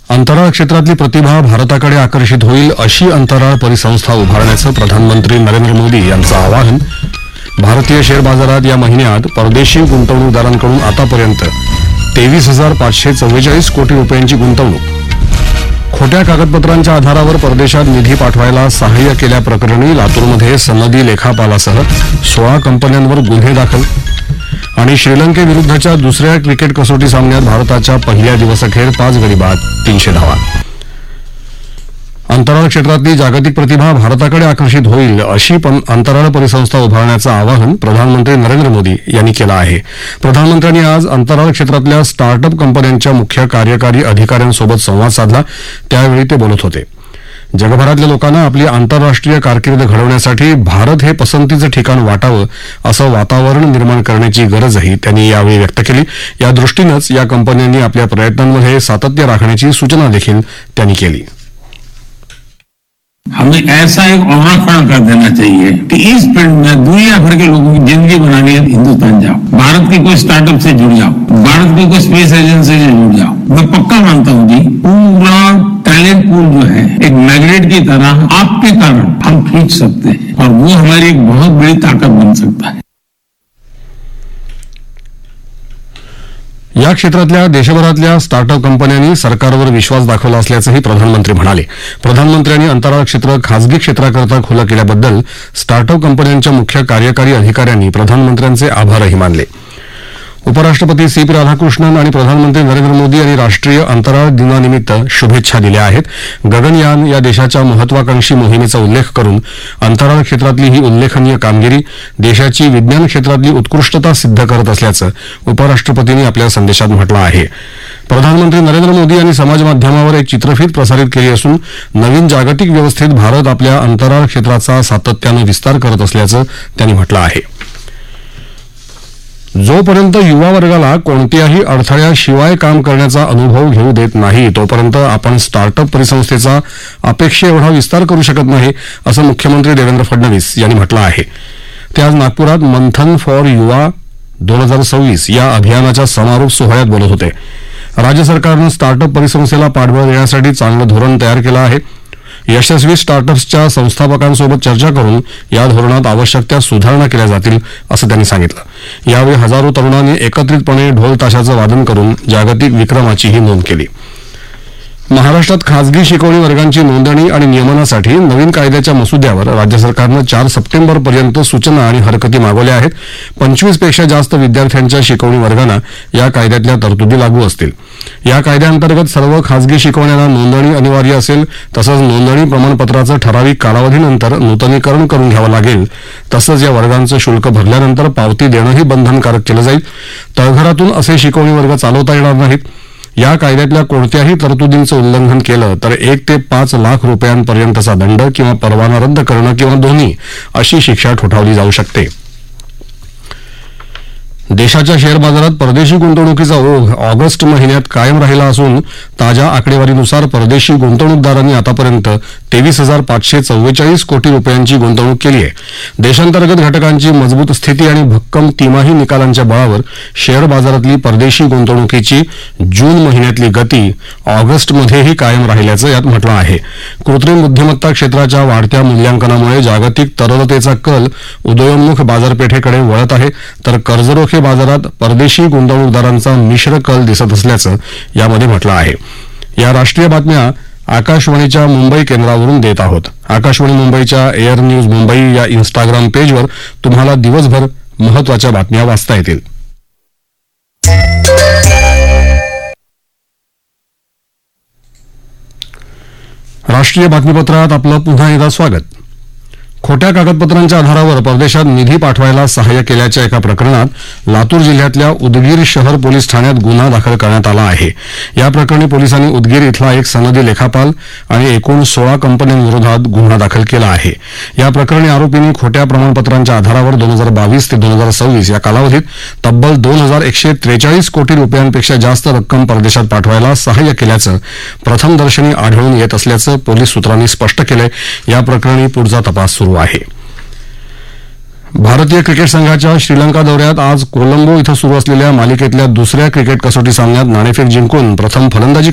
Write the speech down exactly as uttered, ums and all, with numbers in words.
अंतराळ क्षेत्रातली प्रतिभा भारताकडे आकर्षित होईल अशी अंतराळ परिसंस्था उभारण्याचं प्रधानमंत्री नरेंद्र मोदी यांचं आवाहन. भारतीय शेअर बाजारात या महिन्यात परदेशी गुंतवणूकदारांकडून आतापर्यंत तेवीस हजार पाचशे चव्वेचाळीस कोटी रुपयांची गुंतवणूक. खोट्या कागदपत्रांच्या आधारावर परदेशात निधी पाठवायला सहाय्य केल्याप्रकरणी लातूरमध्ये सनदी लेखापालासह सोळा कंपन्यांवर गुन्हे दाखल. आणि श्रीलंकेविरुद्धच्या दुसऱ्या क्रिकेट कसोटी सामन्यात भारताच्या पहिल्या दिवसअखेर पाच गडी बाद तीनशे धावा. अंतराळ क्षेत्रातली जागतिक प्रतिभा भारताकडे आकर्षित होईल अशी अंतराळ परिसंस्था उभारण्याचं आवाहन प्रधानमंत्री नरेंद्र मोदी यांनी केलं आहे. प्रधानमंत्र्यांनी आज अंतराळ क्षेत्रातल्या स्टार्टअप कंपन्यांच्या मुख्य कार्यकारी अधिकाऱ्यांसोबत संवाद साधला, त्यावेळी ते बोलत होते. जगभरातल्या लोकांना आपली आंतरराष्ट्रीय कारकीर्द घडवण्यासाठी भारत हे पसंतीचं ठिकाण वाटावं असं वातावरण निर्माण करण्याची गरजही त्यांनी यावेळी व्यक्त केली. या दृष्टीनंच या कंपन्यांनी आपल्या प्रयत्नांमध्ये सातत्य राखण्याची सूचना देखील त्यांनी केली. हमें ऐसा एक ऑरा खड़ा कर देना चाहिए कि इस फील्ड में दुनिया भर के लोगों की जिंदगी बनानी है, हिंदुस्तान जाओ, भारत की कोई स्टार्टअप से जुड़ जाओ, भारत की कोई स्पेस एजेंसी से जुड़ जाओ. मैं पक्का मानता हूं जी, पूरा टैलेंट पूल जो है एक मैग्नेट की तरह आपके कारण हम खींच सकते हैं और वो हमारी एक बहुत बड़ी ताकत बन सकता है. या क्षेत्रातल्या देशभरातल्या स्टार्टअप कंपन्यांनी सरकारवर विश्वास दाखवला असल्याचंही प्रधानमंत्री म्हणाले. प्रधानमंत्र्यांनी अंतराळ क्षेत्र खासगी क्षेत्राकरता खुलं केल्याबद्दल स्टार्टअप कंपन्यांच्या मुख्य कार्यकारी अधिकाऱ्यांनी प्रधानमंत्र्यांचे आभारही मानले. उपराष्ट्रपती सी पी राधाकृष्णन आणि प्रधानमंत्री नरेंद्र मोदी यांनी राष्ट्रीय अंतराळ दिनानिमित्त शुभेच्छा दिल्या आहेत. गगनयान या देशाच्या महत्वाकांक्षी मोहिमेचा उल्लेख करून अंतराळ क्षेत्रातली ही उल्लेखनीय कामगिरी देशाची विज्ञान क्षेत्रातली उत्कृष्टता सिद्ध करत असल्याचं उपराष्ट्रपतींनी आपल्या संदेशात म्हटलं आहे. प्रधानमंत्री नरेंद्र मोदी यांनी समाजमाध्यमावर एक चित्रफीत प्रसारित केली असून नवीन जागतिक व्यवस्थेत भारत आपल्या अंतराळ क्षेत्राचा सातत्यानं विस्तार करत असल्याचं त्यांनी म्हटलं आहे. जोपर्यंत युवा वर्गाला कोणत्याही अडथळ्याशिवाय काम करण्याचा अनुभव घेऊ देत नाही तोपर्यंत आपण स्टार्टअप परिसंस्थेचा अपेक्षे एवढा विस्तार करू शकत नाही असं मुख्यमंत्री देवेंद्र फडणवीस यांनी म्हटलं आहे. ते आज नागपुरात मंथन फॉर युवा दोन हजार सव्वीस या अभियानाच्या समारोप सोहळ्यात बोलत होते. राज्य सरकारनं स्टार्टअप परिसंस्थेला पाठबळ देण्यासाठी चांगलं धोरण तयार केलं आहे. यशस्वी स्टार्टअप्सच्या संस्थापकांसोबत चर्चा करून या धोरणात आवश्यक त्या सुधारणा केल्या जातील असं त्यांनी सांगितलं. यावेळी हजारो तरुणांनी एकत्रितपणे ढोल ताशाचं वादन करून जागतिक विक्रमाचीही नोंद केली. महाराष्ट्रात खासगी शिकवणी वर्गांची नोंदणी आणि नियमनासाठी नवीन कायद्याच्या मसुद्यावर राज्य सरकारनं चार सप्टेंबरपर्यंत सूचना आणि हरकती मागवल्या आहेत. पंचवीस पेक्षा जास्त विद्यार्थ्यांच्या शिकवणी वर्गांना या कायद्यातल्या तरतुदी लागू असतील. या कायद्याअंतर्गत सर्व खासगी शिकवण्यांना नोंदणी अनिवार्य असेल. तसंच नोंदणी प्रमाणपत्राचं ठराविक कालावधीनंतर नूतनीकरण करून घ्यावं लागेल. तसंच या वर्गांचं शुल्क भरल्यानंतर पावती देणंही बंधनकारक केलं जाईल. तळघरातून असे शिकवणी वर्ग चालवता येणार नाहीत. या कायद्यातल्या कोणत्याही तरतुदींचं उल्लंघन केलं तर एक ते पाच लाख रुपयांपर्यंतचा दंड किंवा परवाना रद्द करणं किंवा दोन्ही अशी शिक्षा ठोठावली जाऊ शकते. देशाच्या शेअर बाजारात परदेशी गुंतवणुकीचा ओघ ऑगस्ट महिन्यात कायम राहिला असून ताज्या आकडेवारीनुसार परदेशी गुंतवणूकदारांनी आतापर्यंत तेवीस हजार पाचशे चव्वेचाळीस कोटी रुपयांची गुंतवणूक केली आहे. देशांतर्गत घटकांची मजबूत स्थिती आणि भक्कम तिमाही निकालांच्या बळावर शेअर बाजारातली परदेशी गुंतवणुकीची जून महिन्यातली गती ऑगस्टमध्येही कायम राहिल्याचं यात म्हटलं आहे. कृत्रिम बुद्धिमत्ता क्षेत्राच्या वाढत्या मूल्यांकनामुळे जागतिक तरलतेचा कल उदयोन्मुख बाजारपेठेकडे वळत आहे, तर कर्जरोखे बाजारात परदेशी गुंतवणूकदारांचा मिश्र कल दिसत असल्याचं यामध्ये म्हटलं आहे. या राष्ट्रीय बातम्या आकाशवाणीच्या मुंबई केंद्रावरून देत आहोत. आकाशवाणी मुंबईच्या एअर न्यूज मुंबई या इन्स्टाग्राम पेजवर तुम्हाला दिवसभर महत्वाच्या बातम्या वाचता येतील. राष्ट्रीय बातमीपत्रात आपलं पुन्हा एकदा स्वागत. खोट्या कागदपत्रांच्या आधारावर परदेशात निधी पाठवायला सहाय्य केल्याच्या एका प्रकरणात लातूर जिल्ह्यातल्या उदगीर शहर पोलीस ठाण्यात गुन्हा दाखल करण्यात आला आहे. या प्रकरणी पोलिसांनी उदगीर इथला एक सनदी लेखापाल आणि एकूण सोळा कंपन्यांविरोधात गुन्हा दाखल केला आहे. या प्रकरणी आरोपींनी खोट्या प्रमाणपत्रांच्या आधारावर दोन हजार बावीस ते दोन हजार सव्वीस या कालावधीत तब्बल दोन हजार एकशे त्रेचाळीस कोटी रुपयांपेक्षा जास्त रक्कम परदेशात पाठवायला सहाय्य केल्याचं प्रथमदर्शनी आढळून येत असल्याचं पोलीस सूत्रांनी स्पष्ट केलंय. या प्रकरणी पुढचा तपास सुरू आहे. भारतीय क्रिकेट संघाच्या श्रीलंका दौऱ्यात आज कोलंबो इथं सुरू असलेल्या मालिकेतल्या दुसऱ्या क्रिकेट कसोटी सामन्यात नाणेफेक जिंकून प्रथम फलंदाजी